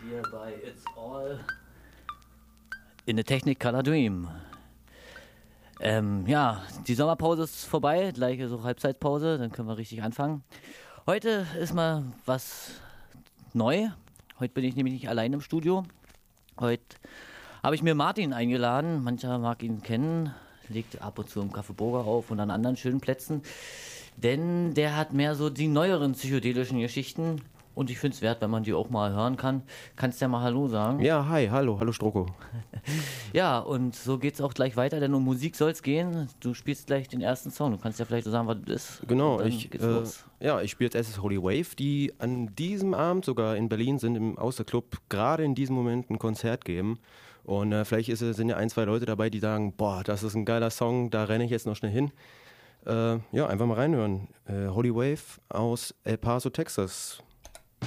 hier bei It's All in the Technicolor Dream. Ja, die Sommerpause ist vorbei, gleich ist auch Halbzeitpause, dann können wir richtig anfangen. Heute ist mal was neu. Heute bin ich nämlich nicht allein im Studio. Heute habe ich mir Martin eingeladen. Mancher mag ihn kennen, legt ab und zu im Café Burger auf und an anderen schönen Plätzen. Denn der hat mehr so die neueren psychedelischen Geschichten. Und ich finde es wert, wenn man die auch mal hören kann. Kannst du ja mal Hallo sagen? Ja, hi, hallo Stroko. Ja, und so geht es auch gleich weiter, denn um Musik soll es gehen. Du spielst gleich den ersten Song. Du kannst ja vielleicht so sagen, was das ist. Genau, ich spiele jetzt erstes Holy Wave, die an diesem Abend sogar in Berlin sind, im Außerclub, gerade in diesem Moment ein Konzert geben. Und vielleicht sind ja ein, zwei Leute dabei, die sagen, boah, das ist ein geiler Song, da renne ich jetzt noch schnell hin. Einfach mal reinhören. Holy Wave aus El Paso, Texas.